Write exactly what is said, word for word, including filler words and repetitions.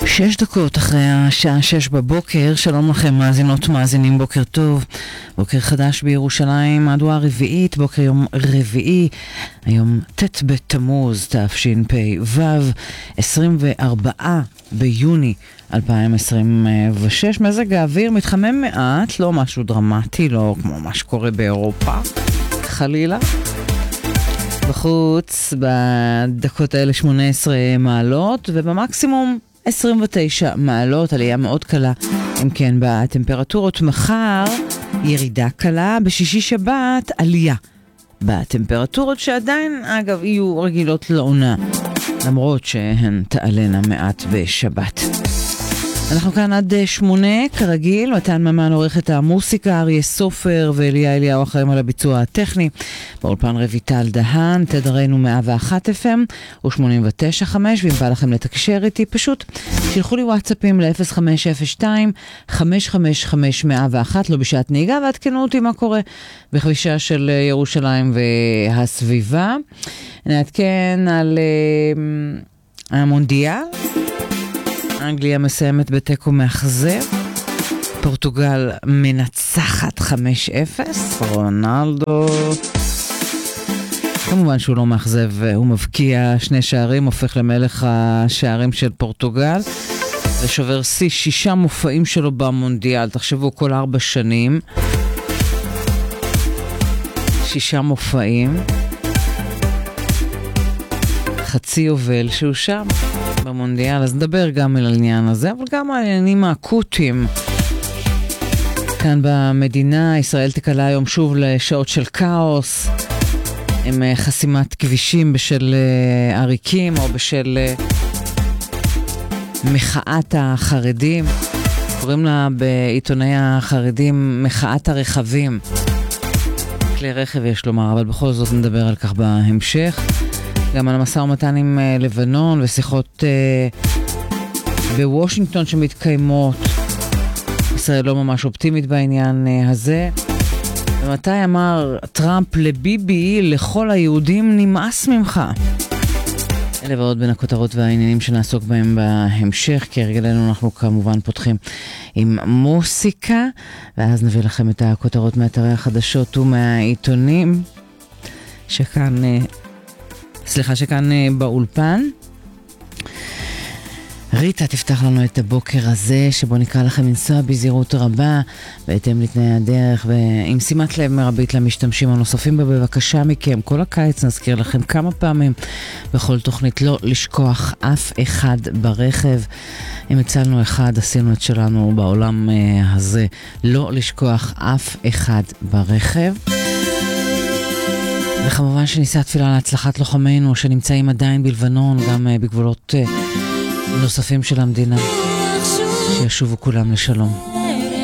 שש דקות אחרי השעה שש בבוקר, שלום לכם מאזינות מאזינים, בוקר טוב, בוקר חדש בירושלים, מהדורה רביעית, בוקר יום רביעי, היום ט' בתמוז תשפ"ו, עשרים וארבעה ביוני אלפיים עשרים ושש. מזג האוויר מתחמם מעט, לא משהו דרמטי, לא כמו מה שקורה באירופה, חלילה. בחוץ בדקות האלה שמונה עשרה מעלות, ובמקסימום עשרים ותשע מעלות, עלייה מאוד קלה. אם כן, בטמפרטורות מחר ירידה קלה, בשישי שבת עלייה בטמפרטורות שעדיין אגב יהיו רגילות לעונה, למרות שהן תעלנה מעט בשבת. אנחנו כאן עד שמונה, כרגיל, מתן ממן עורך את המוסיקה, אריה סופר ואליה אליהו אחראים על הביצוע הטכני. באולפן רויטל דהן, תדרנו מאה ואחת אף אם ו-שמונים ותשע נקודה חמש, ואם בא לכם לתקשר איתי, פשוט תלכו לי וואטסאפים ל-אפס חמש אפס שתיים חמש חמש חמש מאה ואחת, לא בשעת נהיגה, ועדכנו אותי מה קורה בכבישה של ירושלים והסביבה. נעדכן על uh, המונדיאל. אנגליה מסיימת בתיקו מאכזב, פורטוגל מנצחת חמש אפס, רונלדו כמובן שהוא לא מאכזב, הוא מבקיע שני שערים, הופך למלך השערים של פורטוגל, ושובר שיא שישה מופעים שלו במונדיאל. תחשבו, כל ארבע שנים שישה מופעים, חצי יובל שהוא שם במונדיאל. אז נדבר גם על העניין הזה, אבל גם על העניינים האקוטיים כאן במדינה. ישראל תקלה היום שוב לשעות של כאוס, עם חסימת כבישים בשל עריקים או בשל מחאת החרדים, קוראים לה בעיתוני החרדים מחאת הרכבים, כלי רכב יש לומר, אבל בכל זאת נדבר על כך בהמשך. גם על המשא ומתן עם לבנון ושיחות בוושינגטון שמתקיימות. ישראל לא ממש אופטימית בעניין הזה. ומתי אמר טראמפ לביבי, לכל היהודים נמאס ממך? אלה ועוד בין הכותרות והעניינים שנעסוק בהם בהמשך, כי הרגלנו אנחנו כמובן פותחים עם מוסיקה, ואז נביא לכם את הכותרות מאתרי החדשות ומהעיתונים שכאן... סליחה שכאן באולפן. ריטה תפתח לנו את הבוקר הזה, שבו נקרא לכם לנסוע בזהירות רבה, בהתאם לתנאי הדרך, ועם שימת לב מרבית למשתמשים הנוספים בה. בבקשה מכם, כל הקיץ נזכיר לכם כמה פעמים בכל תוכנית לא לשכוח אף אחד ברכב. אם הצלנו אחד, עשינו את שלנו בעולם הזה, לא לשכוח אף אחד ברכב. וכמובן שנישא תפילה להצלחת לוחמינו שנמצאים עדיין בלבנון, גם בגבולות נוספים של המדינה, שישובו כולם לשלום.